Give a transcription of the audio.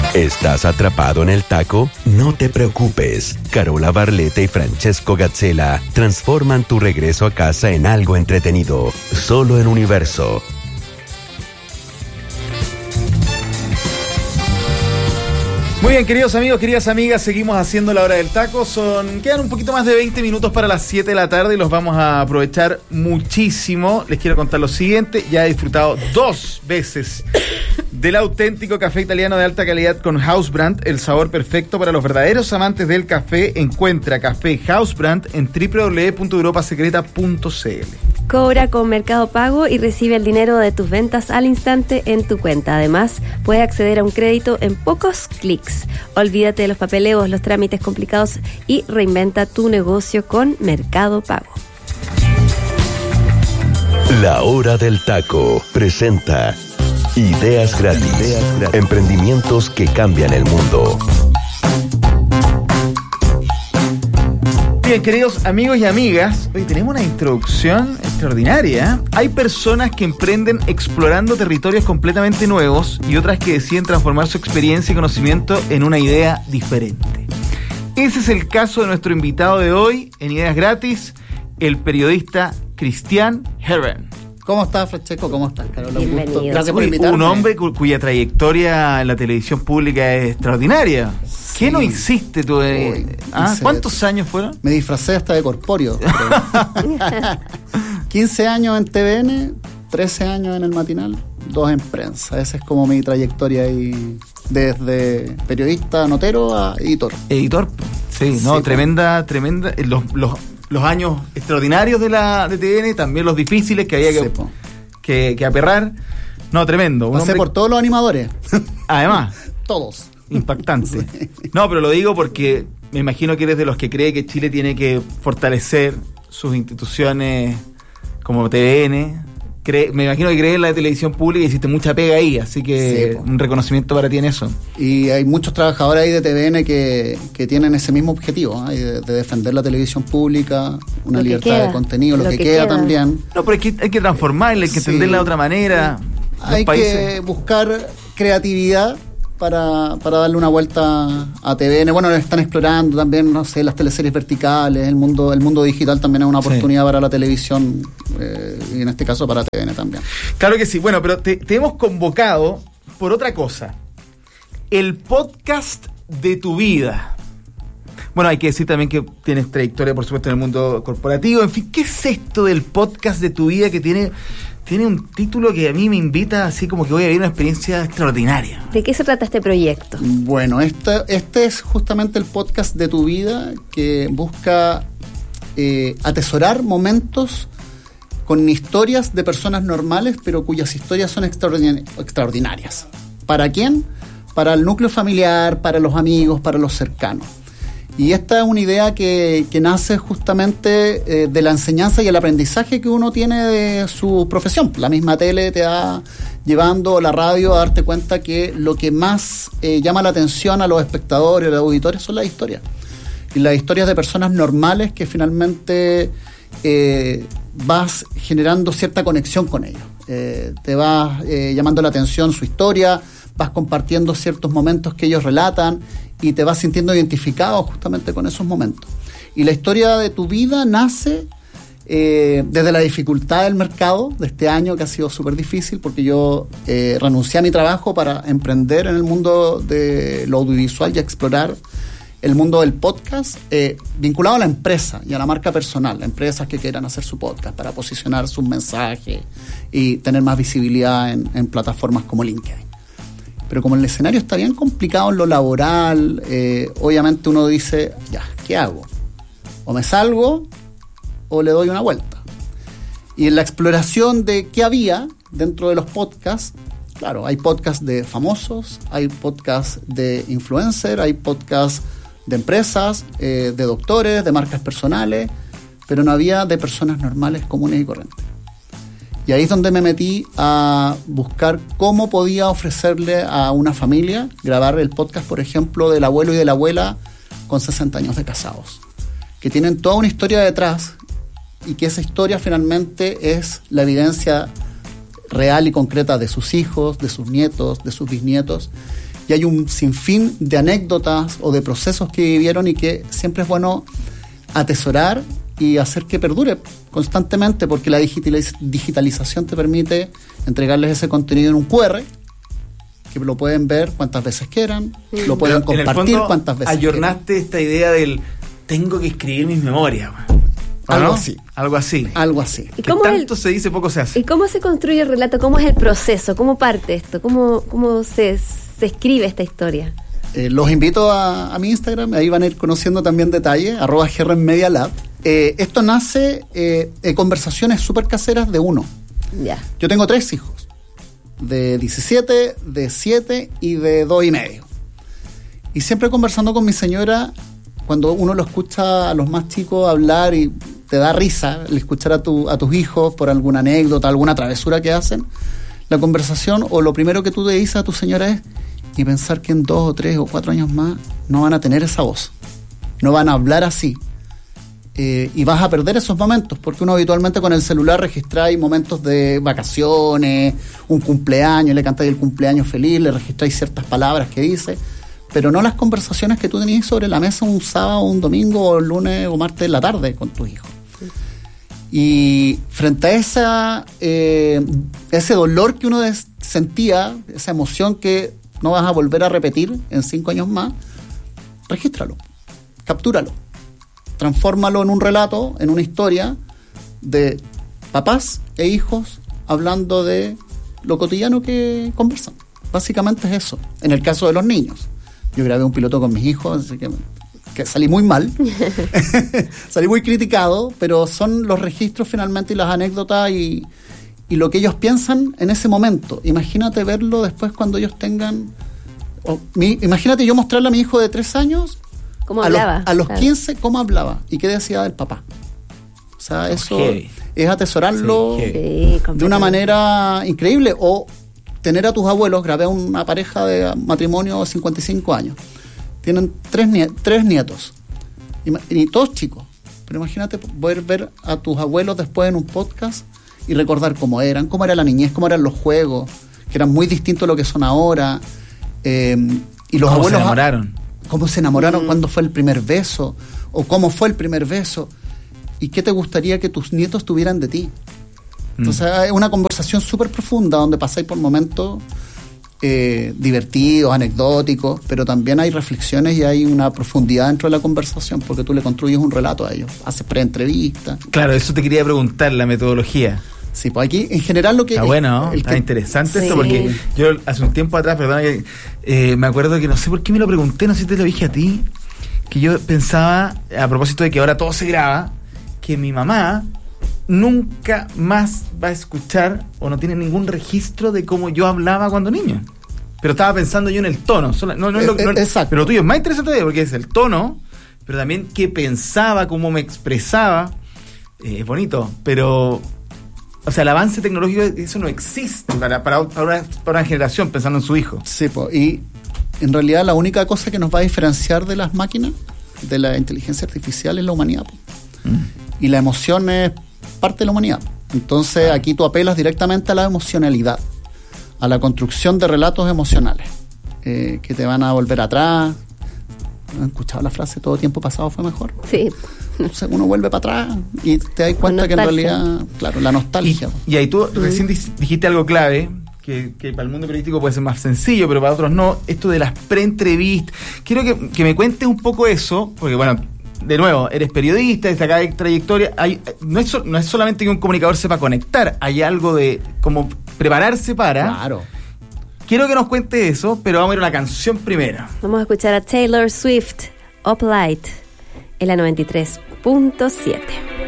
¿Estás atrapado en el taco? No te preocupes. Carola Barletta y Francesco Gazzella transforman tu regreso a casa en algo entretenido. Solo en Universo. Muy bien, queridos amigos, queridas amigas, seguimos haciendo la hora del taco. Quedan un poquito más de 20 minutos para las 7 de la tarde y los vamos a aprovechar muchísimo. Les quiero contar lo siguiente: ya he disfrutado 2 veces del auténtico café italiano de alta calidad con House Brand, el sabor perfecto para los verdaderos amantes del café. Encuentra Café House Brand en www.europasecreta.cl. Cobra con Mercado Pago y recibe el dinero de tus ventas al instante en tu cuenta. Además, puedes acceder a un crédito en pocos clics. Olvídate de los papeleos, los trámites complicados y reinventa tu negocio con Mercado Pago. La hora del taco presenta Ideas Gratis. Emprendimientos que cambian el mundo. Bien, queridos amigos y amigas, hoy tenemos una introducción extraordinaria. Hay personas que emprenden explorando territorios completamente nuevos y otras que deciden transformar su experiencia y conocimiento en una idea diferente. Ese es el caso de nuestro invitado de hoy en Ideas Gratis, el periodista Cristian Herren. ¿Cómo estás, Francesco? ¿Cómo estás, Carola? Bienvenido. Gracias por invitarme. Un hombre cuya trayectoria en la televisión pública es extraordinaria. ¿Qué no hiciste tú? ¿Cuántos años fueron? Me disfracé hasta de corpóreo. 15 años en TVN, 13 años en el matinal, 2 en prensa. Esa es como mi trayectoria ahí, desde periodista, notero a editor. Editor, sí, no, tremenda. Los años extraordinarios de TVN, también los difíciles que había que aperrar. No, tremendo. Pasé por todos los animadores. Además. Todos. Impactante. No, pero lo digo porque me imagino que eres de los que cree que Chile tiene que fortalecer sus instituciones como TVN. Me imagino que crees en la televisión pública y hiciste mucha pega ahí, así que un reconocimiento para ti en eso. Y hay muchos trabajadores ahí de TVN que tienen ese mismo objetivo, de defender la televisión pública, una libertad de contenido, lo que queda también. No, pero hay que transformarla, hay que entenderla de otra manera. Hay que buscar creatividad para darle una vuelta a TVN. Bueno, están explorando también, no sé, las teleseries verticales, el mundo digital también es una oportunidad para la televisión, y en este caso para TVN también. Claro que sí. Bueno, pero te hemos convocado por otra cosa. El podcast de tu vida. Bueno, hay que decir también que tienes trayectoria, por supuesto, en el mundo corporativo. En fin, ¿qué es esto del podcast de tu vida que tiene un título que a mí me invita así como que voy a vivir una experiencia extraordinaria? ¿De qué se trata este proyecto? Bueno, este es justamente el podcast de tu vida que busca atesorar momentos con historias de personas normales, pero cuyas historias son extraordinarias. ¿Para quién? Para el núcleo familiar, para los amigos, para los cercanos. Y esta es una idea que nace justamente de la enseñanza y el aprendizaje que uno tiene de su profesión. La misma tele te va llevando, la radio, a darte cuenta que lo que más llama la atención a los espectadores, a los auditores, son las historias. Y las historias de personas normales que finalmente vas generando cierta conexión con ellos. Te vas llamando la atención su historia, vas compartiendo ciertos momentos que ellos relatan y te vas sintiendo identificado justamente con esos momentos. Y la historia de tu vida nace desde la dificultad del mercado de este año, que ha sido súper difícil, porque yo renuncié a mi trabajo para emprender en el mundo de lo audiovisual y explorar el mundo del podcast, vinculado a la empresa y a la marca personal, empresas que quieran hacer su podcast para posicionar sus mensajes y tener más visibilidad en plataformas como LinkedIn. Pero como el escenario está bien complicado en lo laboral, obviamente uno dice, ya, ¿qué hago? O me salgo o le doy una vuelta. Y en la exploración de qué había dentro de los podcasts, claro, hay podcasts de famosos, hay podcasts de influencers, hay podcasts de empresas, de doctores, de marcas personales, pero no había de personas normales, comunes y corrientes. Y ahí es donde me metí a buscar cómo podía ofrecerle a una familia grabar el podcast, por ejemplo, del abuelo y de la abuela con 60 años de casados, que tienen toda una historia detrás y que esa historia finalmente es la evidencia real y concreta de sus hijos, de sus nietos, de sus bisnietos, y hay un sinfín de anécdotas o de procesos que vivieron y que siempre es bueno atesorar y hacer que perdure constantemente, porque la digitalización te permite entregarles ese contenido en un QR, que lo pueden ver cuantas veces quieran, lo pueden compartir cuantas veces quieran. Ayornaste esta idea del tengo que escribir mis memorias. Algo así. Algo así. ¿Y que tanto se dice, poco se hace. ¿Y cómo se construye el relato? ¿Cómo es el proceso? ¿Cómo parte esto? ¿Cómo se escribe esta historia? Los invito a mi Instagram, ahí van a ir conociendo también detalles, @GRMediaLab. Esto nace de conversaciones súper caseras de uno. Ya. Yo tengo 3 hijos, de 17, de 7 y de 2 y medio. Y siempre conversando con mi señora, cuando uno lo escucha a los más chicos hablar y te da risa el escuchar a tus hijos por alguna anécdota, alguna travesura que hacen, la conversación o lo primero que tú le dices a tu señora es, y pensar que en 2 o 3 o 4 años más no van a tener esa voz, no van a hablar así, y vas a perder esos momentos, porque uno habitualmente con el celular registráis momentos de vacaciones, un cumpleaños, le cantáis el cumpleaños feliz, le registráis ciertas palabras que dice, pero no las conversaciones que tú tenías sobre la mesa un sábado, un domingo, o lunes o martes de la tarde con tus hijos. Y frente a ese dolor que uno sentía, esa emoción que no vas a volver a repetir en 5 años más, regístralo, captúralo, transfórmalo en un relato, en una historia de papás e hijos hablando de lo cotidiano que conversan. Básicamente es eso, en el caso de los niños. Yo grabé un piloto con mis hijos, así que salí muy mal, salí muy criticado, pero son los registros finalmente y las anécdotas y lo que ellos piensan en ese momento. Imagínate verlo después cuando ellos tengan... imagínate yo mostrarle a mi hijo de 3 años ¿cómo hablaba? A los 15 cómo hablaba y qué decía del papá. O sea, eso es atesorarlo de una manera increíble. O tener a tus abuelos, grabé una pareja de matrimonio de 55 años. Tienen 3 nietos. Y todos chicos. Pero imagínate poder ver a tus abuelos después en un podcast y recordar cómo era la niñez, cómo eran los juegos, que eran muy distintos a lo que son ahora. Y los abuelos... ¿Cómo se enamoraron? ¿Cuándo fue el primer beso? ¿O cómo fue el primer beso? ¿Y qué te gustaría que tus nietos tuvieran de ti? Entonces es una conversación súper profunda donde pasáis por momentos divertidos, anecdóticos, pero también hay reflexiones y hay una profundidad dentro de la conversación porque tú le construyes un relato a ellos, haces pre-entrevista. Claro, eso te quería preguntar, la metodología. Sí, pues aquí en general lo que... Está bueno, ¿no? Está interesante esto porque yo hace un tiempo atrás, perdona que me acuerdo que no sé por qué me lo pregunté, no sé si te lo dije a ti, que yo pensaba, a propósito de que ahora todo se graba, que mi mamá nunca más va a escuchar o no tiene ningún registro de cómo yo hablaba cuando niño. Pero estaba pensando yo en el tono. Exacto. Pero lo tuyo es más interesante todavía porque es el tono, pero también qué pensaba, cómo me expresaba. Es bonito, pero... O sea, el avance tecnológico, eso no existe para una generación pensando en su hijo. Sí, pues, y en realidad la única cosa que nos va a diferenciar de las máquinas, de la inteligencia artificial, es la humanidad. Y la emoción es parte de la humanidad. Entonces aquí tú apelas directamente a la emocionalidad, a la construcción de relatos emocionales que te van a volver atrás. ¿Han escuchado la frase todo tiempo pasado fue mejor? Sí. Entonces uno vuelve para atrás y te das cuenta que en realidad, claro, la nostalgia. Y ahí tú recién dijiste algo clave, que para el mundo periodístico puede ser más sencillo, pero para otros no, esto de las pre-entrevistas. Quiero que me cuentes un poco eso, porque bueno, de nuevo, eres periodista, destacada trayectoria, no es solamente que un comunicador sepa conectar, hay algo de como prepararse para... Claro. Quiero que nos cuente eso, pero vamos a ir a una canción primero. Vamos a escuchar a Taylor Swift, Up Light, en la 93.7.